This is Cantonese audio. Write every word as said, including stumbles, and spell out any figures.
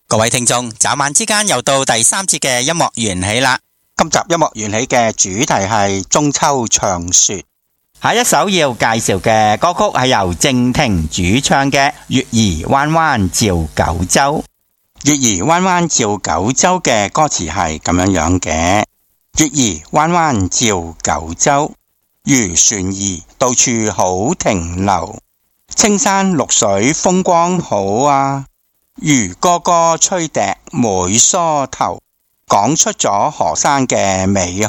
各位聽眾，眨眼之間又到第三節嘅音樂緣起啦。今集音樂緣起嘅主題係中秋長說。下一首要介紹嘅歌曲係由靜婷主唱嘅《月兒彎彎照九州》。月兒彎彎照九州嘅歌詞係咁樣樣嘅：月兒彎彎照九州，如船兒到處好停留，青山綠水風光好啊，如歌歌吹笛每梳頭，講出咗河山嘅美